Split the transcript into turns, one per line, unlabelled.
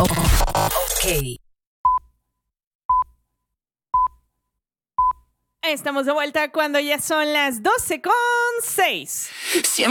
Ok.
Estamos de vuelta cuando ya son las 12:06.